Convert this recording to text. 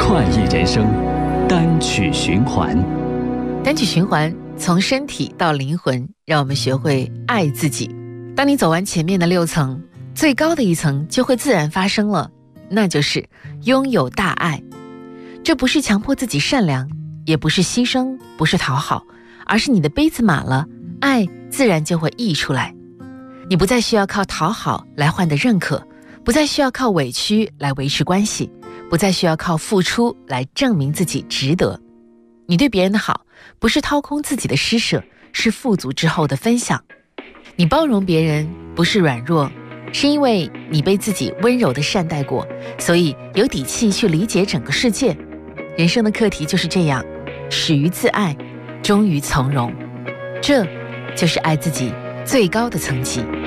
创意人生单曲循环。 单曲循环，从身体到灵魂，让我们学会爱自己。当你走完前面的6层，最高的一层就会自然发生了，那就是拥有大爱。这不是强迫自己善良，也不是牺牲，不是讨好，而是你的杯子满了，爱自然就会溢出来。你不再需要靠讨好来换得认可，不再需要靠委屈来维持关系，不再需要靠付出来证明自己值得。你对别人的好，不是掏空自己的施舍，是富足之后的分享。你包容别人，不是软弱，是因为你被自己温柔地善待过，所以有底气去理解整个世界。人生的课题就是这样，始于自爱，终于从容。这就是爱自己最高的层级。